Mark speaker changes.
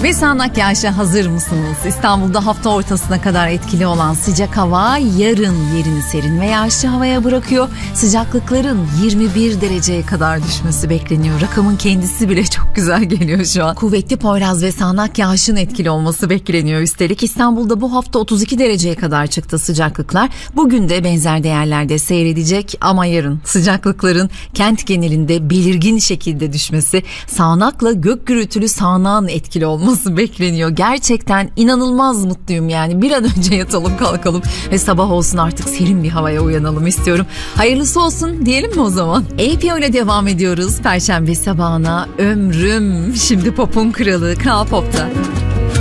Speaker 1: Ve sağanak yağışa hazır mısınız? İstanbul'da hafta ortasına kadar etkili olan sıcak hava yarın yerini serin ve yağışlı havaya bırakıyor. Sıcaklıkların 21 dereceye kadar düşmesi bekleniyor. Rakamın kendisi bile çok güzel geliyor şu an. Kuvvetli poyraz ve sağanak yağışın etkili olması bekleniyor. Üstelik İstanbul'da bu hafta 32 dereceye kadar çıktı sıcaklıklar. Bugün de benzer değerlerde seyredecek ama yarın sıcaklıkların kent genelinde belirgin şekilde düşmesi, sağanakla gök gürültülü sağanağın etkili olması bekleniyor. Gerçekten inanılmaz mutluyum yani. Bir an önce yatalım kalkalım ve sabah olsun artık serin bir havaya uyanalım istiyorum. Hayırlısı olsun diyelim mi o zaman? APO ile devam ediyoruz. Perşembe sabahına ömrüm. Şimdi pop'un kralı Kral Pop'ta.